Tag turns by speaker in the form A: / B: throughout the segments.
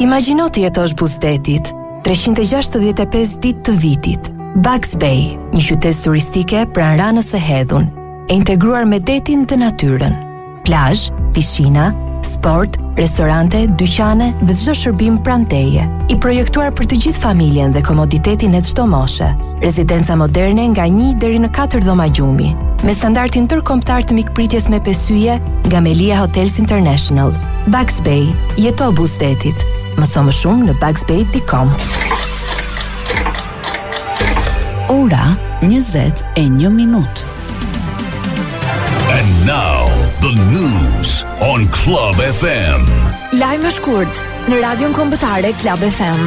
A: Imagjino të jetosh buzdetit, 365 ditë të vitit. Bugs Bay, një qytet turistike pranë Ranës së Hedhun, e integruar me detin dhe natyrën. Plazh, piscina, sport, restorante, dyqane dhe çdo shërbim pranë teje. I projektuar për të gjithë familjen dhe komoditetin e çdo moshe. Rezidenca moderne nga 1 deri në 4 dhoma gjumi, me standardin ndërkombëtar të mikpritjes me pesyje nga Melia Hotels International. Bugs Bay, jeto buzdetit. Mëso më shumë në bugsbay.com.
B: Ora 21:01.
C: And now, the news on Club FM.
D: Lajme shkurt në radion kombëtare Club FM.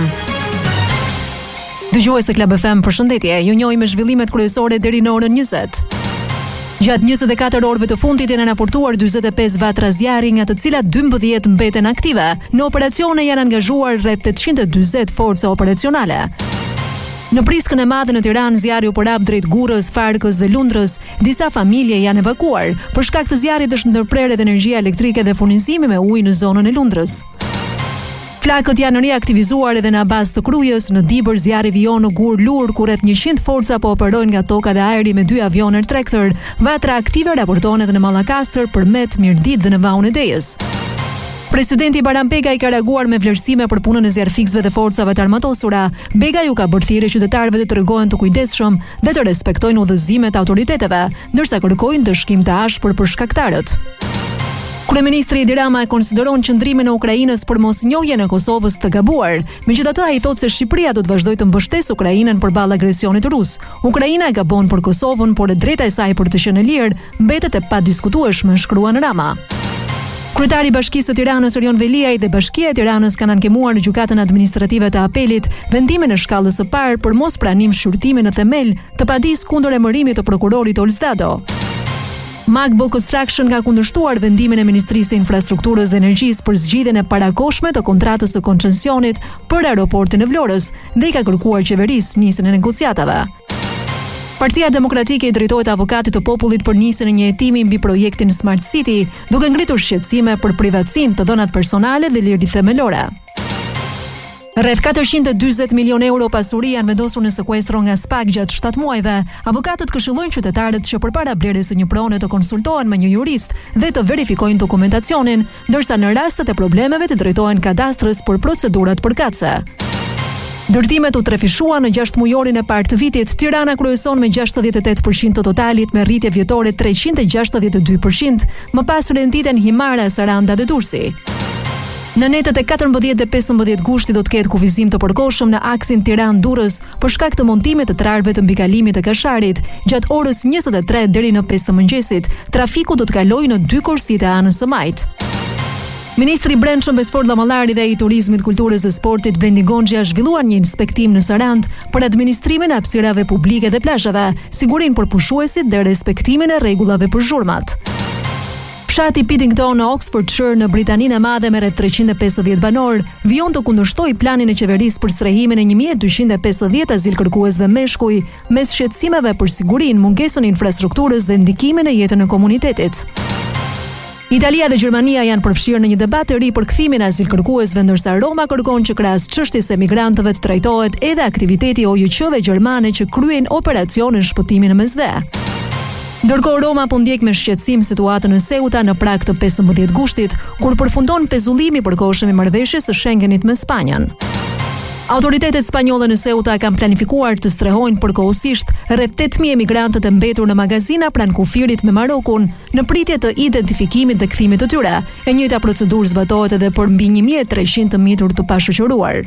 E: Dëgjues të Club FM, përshëndetje. Ju njohim me zhvillimet kryesore deri në orën 20. Gjatë 24 orëve të fundit janë raportuar 45 vatra zjarri, nga të cilat 12 mbeten aktive. Në operacione janë angazhuar rreth 840 forca operacionale. Në Priskën e Madhe në Tiranë, zjarri u porap drejt Gurrës, Farkës dhe Lundrës. Disa familje janë evakuar. Për shkak të zjarrit është ndërprerë edhe energjia elektrike dhe furnizimi me ujë në zonën e Lundrës. Flakët janë reaktivizuar edhe në bazë të Krujës. Në Dibër zjarri vijon në Gur Lur, ku rreth 100 forca po operojnë nga toka dhe ajri me 2 avioner trektor. Vatra aktive raportohen edhe në Mallakastër, Përmet, Mirdit dhe në Vaun e Dejës. Presidenti Baran Begaj ka reaguar me vlerësime për punën e zjarrfiksëve dhe forcave të armatosura. Begaj u ka bërë thirrje qytetarëve të tregohen të kujdesshëm dhe të respektojnë udhëzimet e autoriteteve, ndërsa kërkojnë dëshkim të ashpër për shkaktarët. Kryeministri Edi Rama e konsideron qëndrimin e Ukrainës për mosnjohjen e Kosovës të gabuar. Megjithatë, ai thotë se Shqipëria do të vazhdojë të mbështesë Ukrainën përballë agresionit rus. Ukraina e gabon për Kosovën, por e drejta e saj për të qenë lirë mbetet e padiskutueshme, shkruan Rama. Kryetari i Bashkisë së Tiranës Erion Veliaj dhe Bashkia e Tiranës kanë ankemuar në gjykatën administrative të apelit vendimin e shkallës së parë për mos pranim shqyrtimi në themel të padis kundër emërimit të prokurorit Olsdado. Magbo Construction ka kundërshtuar vendimin e Ministrisë së Infrastrukturës dhe Energjisë për zgjidhjen e parakohshme të kontratës së koncesionit për aeroportin e Vlorës dhe i ka kërkuar qeverisë nisjen e negociatave. Partia Demokratike i drejtohet avokatit të popullit për nisjen e një hetimi mbi projektin Smart City, duke ngritur shqetësime për privatësinë të dhënat personale dhe liri themelore. Rreth 440 milion euro pasuri janë vendosur në sekuestro nga SPAK gjatë 7 muajve. Avokatët këshillojnë qytetarët që përpara blerjes së një prone të konsultohen me një jurist dhe të verifikojnë dokumentacionin, ndërsa në rastet e problemeve të drejtohen kadastrës për procedurat përkatëse. Ndërtimet u trefishuan në 6 mujorin e parë të vitit. Tirana kryeson me 68% të totalit, me rritje vjetore 362%, më pas renditen Himara, Saranda dhe Durrësi. Në netët e 14 dhe 15 gushti do të ketë kufizim të përkohshëm në aksin Tiranë-Durrës për shkak të montimit të trarëve të mbikalimit të Kasharit. Gjatë orës 23 deri në 5 të mëngjesit, trafiku do të kalojë në 2 korsitë e anës së majt. Ministri i Brendshëm Besfor Llamallari dhe i Turizmit, Kulturës dhe Sportit Blendi Gonxha zhvilluan një inspektim në Sarandë për administrimin e hapësirave publike dhe plazheve, sigurinë për pushuesit dhe respektimin e rregullave për zhurmat. Fshati Piddington në Oxfordshire në Britaninë e Madhe me rreth 350 banor vijon të kundërshtoj planin e qeverisë për strehimin e 1250 azilkërkuesve meshkuj, mes shqetësimeve për sigurinë, mungesën e infrastrukturës dhe ndikimin e jetën e komunitetit. Italia dhe Gjermania janë përfshirë në një debat të ri për kthimin e azilkërkuesve, ndërsa Roma kërkon që krahas çështjes së emigrantëve të trajtohet edhe aktiviteti OJQ-ve gjermane që kryejnë operacionin shpëtimi në mesdhe. Ndërkohë Roma po ndjek me shqetësim situatën në Ceuta në prag të 15 gushtit, kur përfundon pezullimi i përkohshëm i marrëveshjes së Schengenit me Spanjën. Autoritetet spanjolle në Ceuta kanë planifikuar të strehojnë përkohësisht rreth 8000 emigrantët e mbetur në magazina pranë kufirit me Marokun, në pritje të identifikimit dhe kthimit të tyre. E njëjta procedurë zbatohet edhe për mbi 1300 të mitur të pashoqëruar.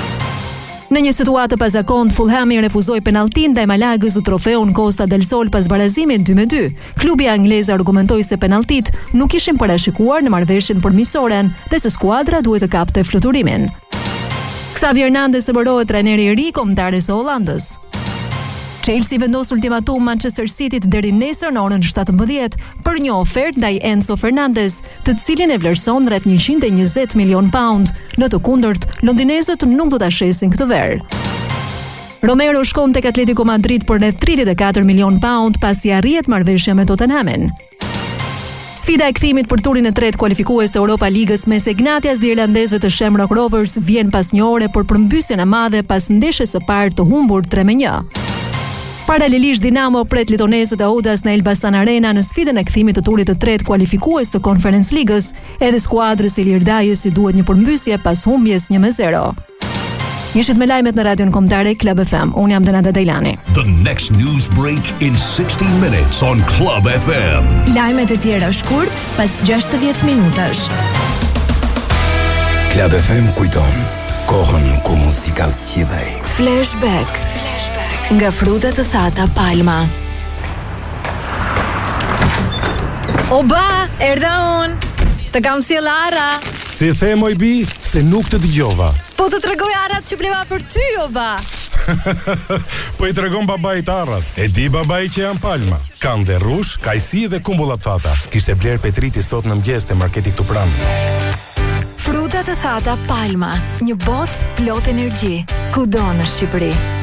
E: Në një situatë të pazakontë, Fulhami refuzoi penalltin ndaj Malagës në trofeun Costa del Sol pas barazimit 2-2. Klubi anglez argumentoi se penalltit nuk ishin parashikuar në marrëveshjen përmiqësoren dhe se skuadra duhet të kapte fluturimin. Xavi Hernandez e bërohet trajneri i ri kombëtares së Hollandës. Chelsea vendos ultimatum Manchester Cityt deri nesër në orën 17 për një ofertë ndaj Enzo Fernandez, të cilin e vlerëson rreth 120 milion pound. Në të kundërt, londinezët nuk do ta shesin këtë verë. Romero shkon tek Atletico Madrid për rreth 34 milion pound pasi arrihet marrëveshja me Tottenhamin. Sfida e kthimit për turin e tretë kualifikues të Europa Ligës mes Ignatias dhe irlandezëve të Shamrock Rovers vjen pas një ore për përmbysjen e madhe pas ndeshjes së parë të humbur 3-1. Paralelisht Dinamo pret litonezët e Audas në Elbasan Arena në sfidën e kthimit të turit të tretë kualifikues të Conference Ligës, edhe skuadrës e Ilirdajës i duhet një përmbysje pas humbjes 1-0. Jeshit me lajmet në radion kombëtare Club FM. Unë jam Denada Dajlani.
C: The next news break in 60 minutes on Club FM.
D: Lajmet e tjera shkurt pas 60 minutash.
F: Club FM kujton kohën ku muzika zgjidhej.
D: Flashback. Nga frutat të thata Palma. Oba, erdha unë. Të kam sjell Ara.
G: Si the moj bi, se nuk të dëgjova.
D: Po të tregoj arat që bleva për ty, oba.
G: Po i tregon babait arrat. E di babai që janë Palma. Kanë dhe rrush, kajsi dhe kumbullat thata. Kishte bler Petriti sot në mëngjes te marketi këtu pranë.
D: Frutat të thata Palma, një botë plot energji, kudo në Shqipëri.